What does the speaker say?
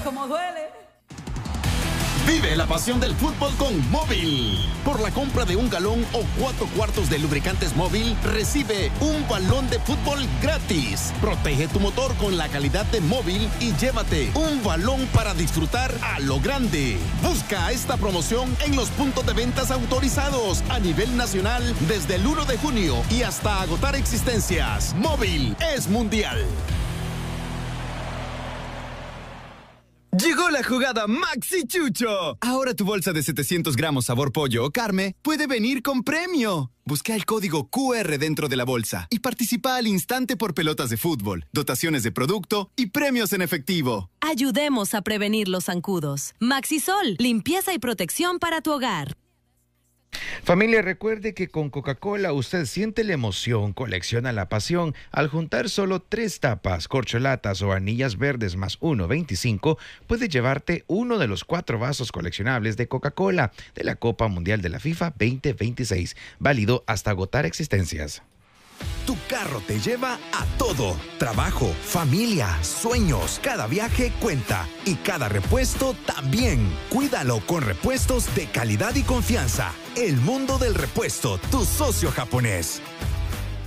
cómo duele! Vive la pasión del fútbol con Móvil. Por la compra de 1 galón o 4 cuartos de lubricantes Móvil, recibe un balón de fútbol gratis. Protege tu motor con la calidad de Móvil y llévate un balón para disfrutar a lo grande. Busca esta promoción en los puntos de ventas autorizados a nivel nacional desde el 1 de junio y hasta agotar existencias. Móvil es mundial. Llegó la jugada Maxi Chucho. Ahora tu bolsa de 700 gramos sabor pollo o carne puede venir con premio. Busca el código QR dentro de la bolsa y participa al instante por pelotas de fútbol, dotaciones de producto y premios en efectivo. Ayudemos a prevenir los zancudos. Maxisol, limpieza y protección para tu hogar. Familia, recuerde que con Coca-Cola usted siente la emoción, colecciona la pasión. Al juntar solo 3 tapas, corcholatas o anillas verdes más 1.25, puedes llevarte uno de los 4 vasos coleccionables de Coca-Cola de la Copa Mundial de la FIFA 2026, válido hasta agotar existencias. Tu carro te lleva a todo. Trabajo, familia, sueños. Cada viaje cuenta y cada repuesto también. Cuídalo con repuestos de calidad y confianza. El mundo del repuesto, tu socio japonés.